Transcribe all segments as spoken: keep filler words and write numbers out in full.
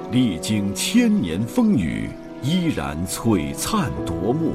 历经千年风雨，依然璀璨夺目。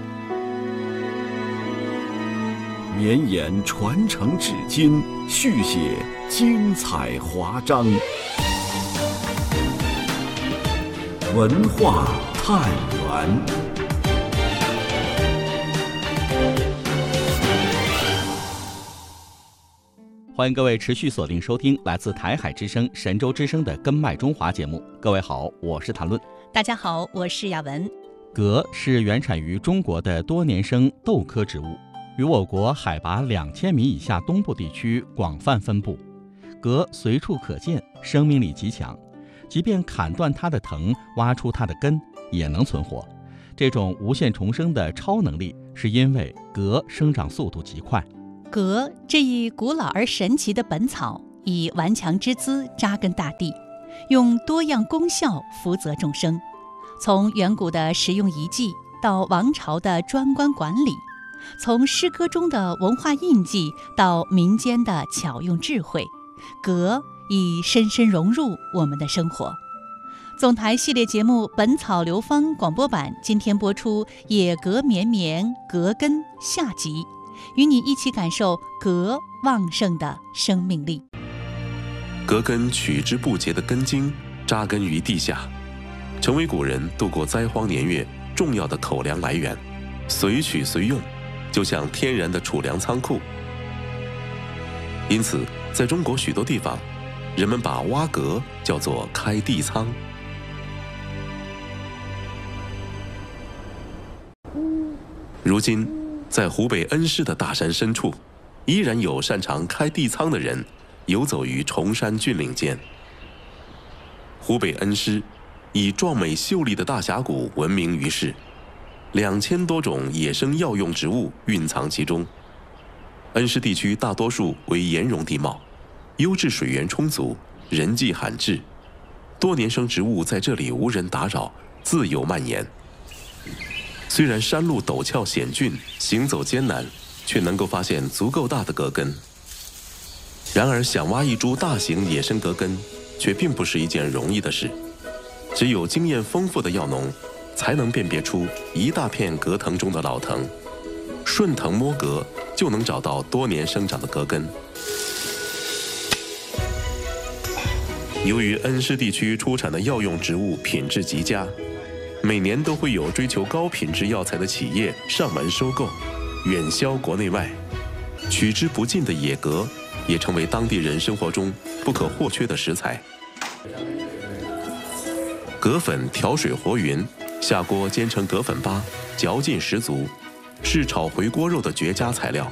绵延传承至今，续写精彩华章。文化探源。 欢迎各位持续锁定收听来自台海之声、神州之声的《根脉中华》节目。各位好，我是谭论。 大家好，我是雅文。 葛是原产于中国的多年生豆科植物，于我国海拔两千米以下东部地区广泛分布。葛随处可见，生命力极强，即便砍断它的藤，挖出它的根，也能存活。这种无限重生的超能力，是因为葛生长速度极快。 葛这一古老而神奇的本草，以顽强之姿扎根大地，用多样功效福泽众生。从远古的实用遗迹到王朝的专官管理，从诗歌中的文化印记到民间的巧用智慧，葛已深深融入我们的生活。总台系列节目《本草流芳》广播版今天播出《野葛绵绵葛根》下集，与你一起感受葛旺盛的生命力。 葛根取之不竭的根茎扎根于地下，成为古人度过灾荒年月重要的口粮来源，随取随用，就像天然的储粮仓库。因此，在中国许多地方，人们把挖葛叫做开地仓。如今，在湖北恩施的大山深处，依然有擅长开地仓的人游走于崇山峻岭间。湖北恩施以壮美秀丽的大峡谷闻名于世，两千多种野生药用植物蕴藏其中。恩施地区大多数为岩溶地貌，优质水源充足，人迹罕至，多年生植物在这里无人打扰，自由蔓延。虽然山路陡峭险峻，行走艰难，却能够发现足够大的葛根。然而，想挖一株大型野生葛根，却并不是一件容易的事。只有经验丰富的药农，才能辨别出一大片葛藤中的老藤，顺藤摸葛，就能找到多年生长的葛根。由于恩施地区出产的药用植物品质极佳，每年都会有追求高品质药材的企业上门收购，远销国内外。取之不尽的野葛也成为当地人生活中不可或缺的食材。葛粉调水和匀，下锅煎成葛粉粑，嚼劲十足，是炒回锅肉的绝佳材料。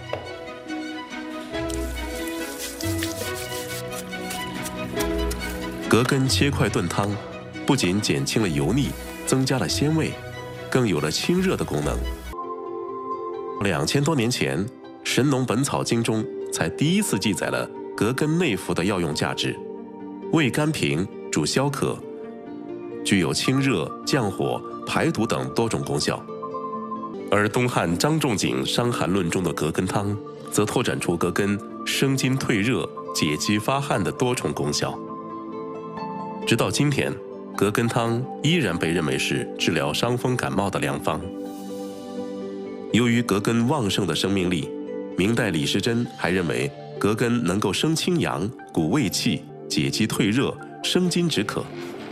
葛根切块炖汤，不仅减轻了油腻，增加了鲜味，更有了清热的功能。两千多年前，《神农本草经》中才第一次记载了葛根内服的药用价值，味甘平，主消渴，具有清热、降火、排毒等多种功效。而东汉张仲景《伤寒论》中的葛根汤，则拓展出葛根生津退热、解肌发汗的多重功效。直到今天，葛根汤依然被认为是治疗伤风感冒的良方。由于葛根旺盛的生命力，明代李时珍还认为葛根能够生清阳、鼓胃气、解肌退热、生津止渴。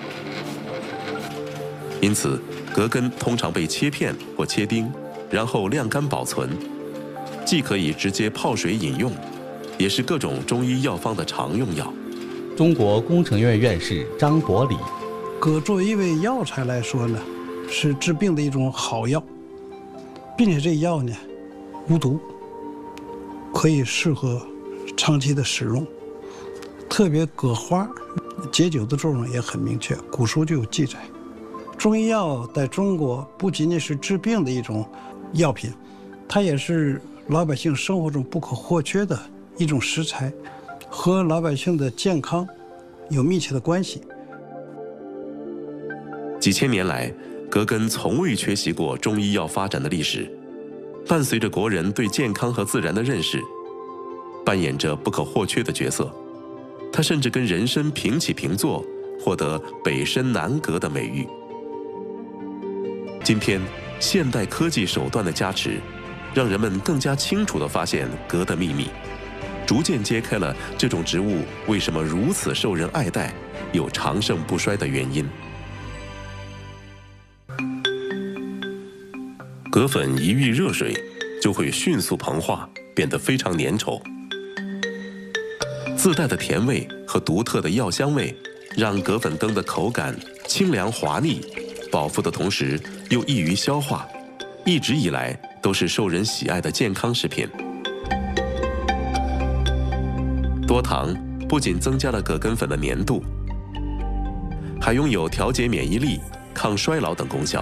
因此，葛根通常被切片或切丁，然后晾干保存，既可以直接泡水饮用，也是各种中医药方的常用药。 中国工程院院士张伯礼。 葛作为一味药材来说呢，是治病的一种好药，并且这药呢无毒，可以适合长期的使用。特别葛花解酒的作用也很明确，古书就有记载。中医药在中国不仅仅是治病的一种药品，它也是老百姓生活中不可或缺的一种食材，和老百姓的健康有密切的关系。 几千年来，葛根从未缺席过中医药发展的历史。伴随着国人对健康和自然的认识，扮演着不可或缺的角色。它甚至跟人参平起平坐， 获得北深南革的美誉。今天，现代科技手段的加持，让人们更加清楚地发现革的秘密，逐渐揭开了这种植物为什么如此受人爱戴，又长盛不衰的原因。革粉一遇热水，就会迅速膨化，变得非常粘稠。自带的甜味和独特的药香味，让革粉羹的口感清凉滑腻，饱腹的同时又易于消化，一直以来都是受人喜爱的健康食品。多糖不仅增加了葛根粉的粘度，还拥有调节免疫力、抗衰老等功效。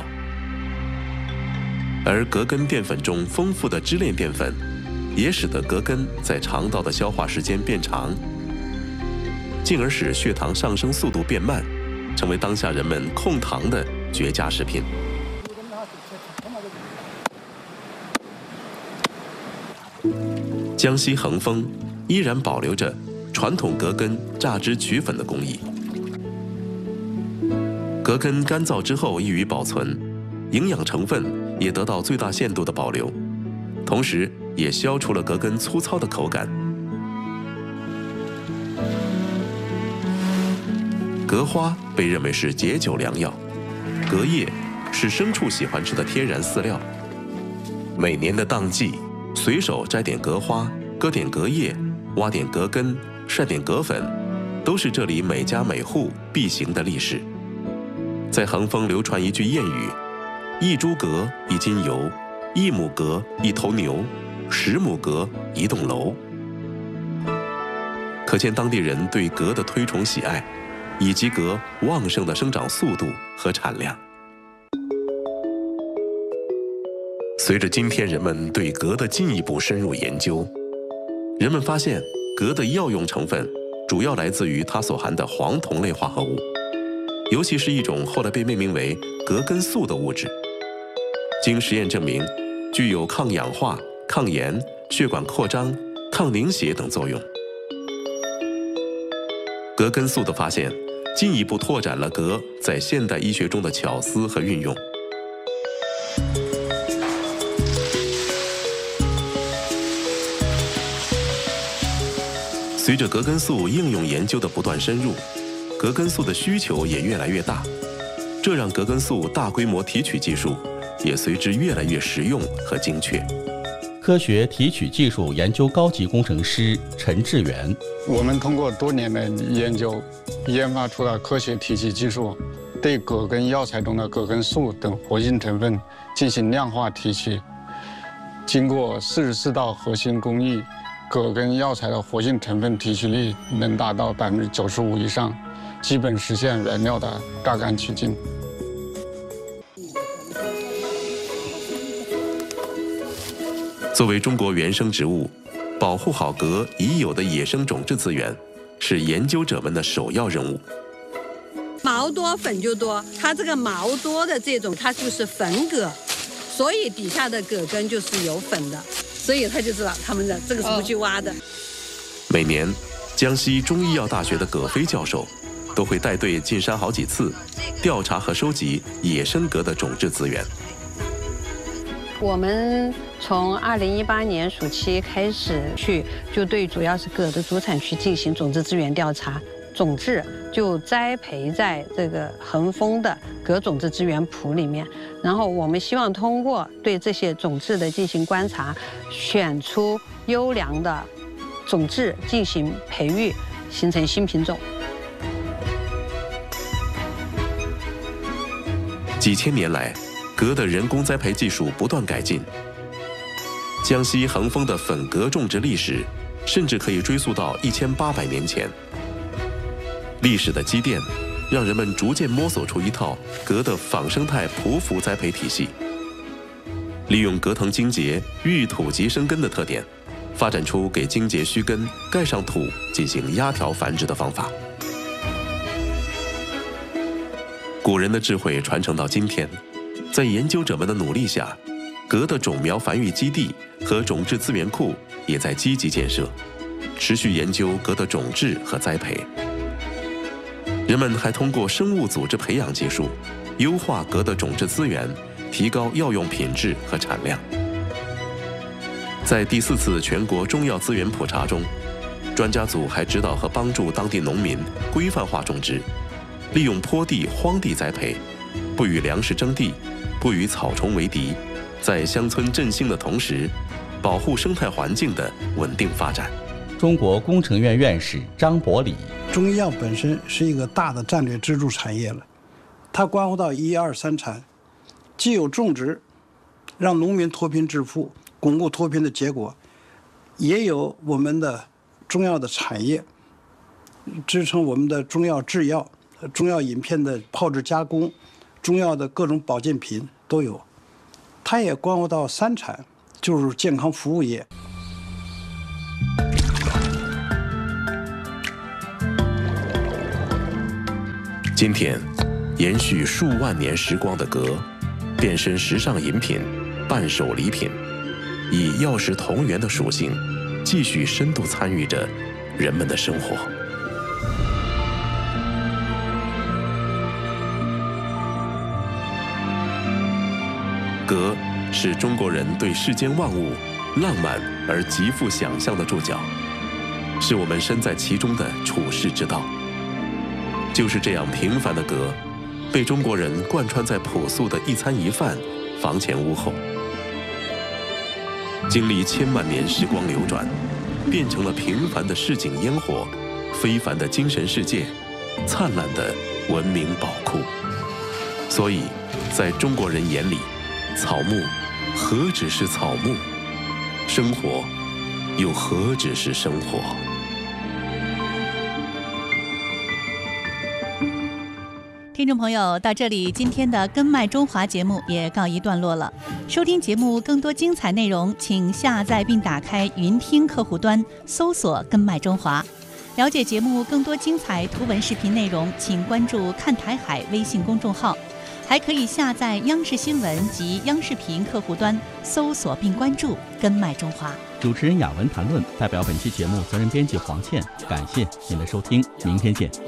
而葛根淀粉中丰富的支链淀粉，也使得葛根在肠道的消化时间变长，进而使血糖上升速度变慢，成为当下人们控糖的绝佳食品。江西恒丰依然保留着传统葛根榨汁取粉的工艺。葛根干燥之后易于保存，营养成分也得到最大限度的保留，同时也消除了葛根粗糙的口感。葛花被认为是解酒良药，葛叶是牲畜喜欢吃的天然饲料。每年的当季，随手摘点葛花，割点葛叶，挖点葛根，晒点葛粉，都是这里每家每户必行的历史。在恒丰流传一句谚语：一株葛一斤油，一亩葛一头牛，十亩葛一栋楼。可见当地人对葛的推崇喜爱，以及葛旺盛的生长速度和产量。随着今天人们对葛的进一步深入研究，人们发现葛的药用成分主要来自于它所含的黄酮类化合物，尤其是一种后来被命名为葛根素的物质。经实验证明，具有抗氧化、抗炎、血管扩张、抗凝血等作用。葛根素的发现，进一步拓展了葛在现代医学中的巧思和运用。随着葛根素应用研究的不断深入，葛根素的需求也越来越大，这让葛根素大规模提取技术也随之越来越实用和精确。 科学提取技术研究高级工程师陈志远， 我们通过多年的研究，研发出了科学提取技术，对葛根药材中的葛根素等活性成分进行量化提取。经过四十四道核心工艺，葛根药材的活性成分提取率能达到百分之九十五以上，基本实现原料的榨干取净。 作为中国原生植物，保护好葛已有的野生种质资源，是研究者们的首要任务。 毛多粉就多，它这个毛多的这种，它就是粉葛，所以底下的葛根就是有粉的，所以他就知道他们的这个是不去挖的。 每年，江西中医药大学的葛飞教授都会带队进山好几次，调查和收集野生葛的种质资源。 我们从二零一八年暑期开始去，就对主要是葛的主产区进行种质资源调查，种质就栽培在这个恒丰的葛种质资源谱里面。然后我们希望通过对这些种质的进行观察，选出优良的种质进行培育，形成新品种。 几千年来，葛的人工栽培技术不断改进。江西恒丰的粉葛种植历史，甚至可以追溯到一千八百年前。历史的积淀，让人们逐渐摸索出一套葛的仿生态匍匐栽培体系，利用葛藤茎节遇土即生根的特点，发展出给茎节须根盖上土进行压条繁殖的方法。古人的智慧传承到今天，在研究者们的努力下，葛的种苗繁育基地和种质资源库也在积极建设，持续研究葛的种质和栽培。人人们还通过生物组织培养技术，优化镉的种质资源，提高药用品质和产量。在第四次全国中药资源普查中，专家组还指导和帮助当地农民规范化种植，利用坡地、荒地栽培，不与粮食争地，不与草虫为敌，在乡村振兴的同时，保护生态环境的稳定发展。 中国工程院院士张伯礼： 中医药本身是一个大的战略支柱产业了，它关乎到一二三产，既有种植，让农民脱贫致富，巩固脱贫的结果，也有我们的中药的产业，支撑我们的中药制药、中药饮片的炮制加工、中药的各种保健品都有。它也关乎到三产，就是健康服务业。 今天，延续数万年时光的镉，变身时尚饮品、伴手礼品，以药食同源的属性，继续深度参与着人们的生活。镉是中国人对世间万物浪漫而极富想象的注脚，是我们身在其中的处世之道。就是这样平凡的镉，被中国人贯穿在朴素的一餐一饭、房前屋后，经历千万年时光流转，变成了平凡的市井烟火，非凡的精神世界，灿烂的文明宝库。所以，在中国人眼里，草木何止是草木，生活又何止是生活。 听众朋友，到这里，今天的根脉中华节目也告一段落了。收听节目更多精彩内容，请下载并打开云听客户端，搜索根脉中华。了解节目更多精彩图文视频内容，请关注看台海微信公众号，还可以下载央视新闻及央视频客户端，搜索并关注根脉中华。 主持人雅文谈论，代表本期节目责任编辑黄倩，感谢您的收听，明天见。